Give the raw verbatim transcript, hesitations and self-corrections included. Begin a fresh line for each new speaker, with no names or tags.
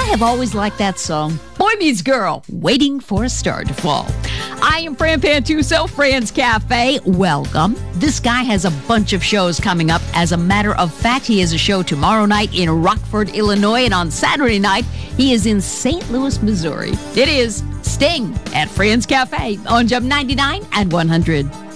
have always liked that song. Boy Meets Girl, Waiting for a Star to Fall. I am Fran Pantuso, Fran's Cafe. Welcome. This guy has a bunch of shows coming up. As a matter of fact, he has a show tomorrow night in Rockford, Illinois, and on Saturday night, he is in Saint Louis, Missouri. It is Sting at Fran's Cafe on Jump ninety-nine and one hundred.